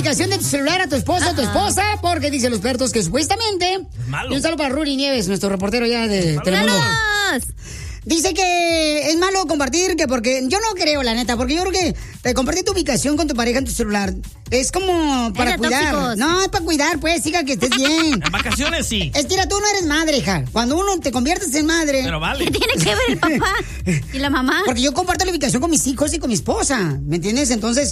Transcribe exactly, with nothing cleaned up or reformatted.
ubicación de tu celular a tu esposa o tu esposa, porque dicen los expertos que supuestamente... Es malo. Y un saludo para Ruri Nieves, nuestro reportero ya de Telemundo. ¡Saludos! Dice que es malo compartir, que porque... Yo no creo, la neta, porque yo creo que eh, compartir tu ubicación con tu pareja en tu celular es como para Es de cuidar. tóxicos. No, es para cuidar, pues, siga que estés bien. En vacaciones sí. Es que mira, tú no eres madre, hija. Cuando uno te conviertes en madre... Pero vale. ¿Qué tiene que ver el papá y la mamá? Porque yo comparto la ubicación con mis hijos y con mi esposa, ¿me entiendes? Entonces...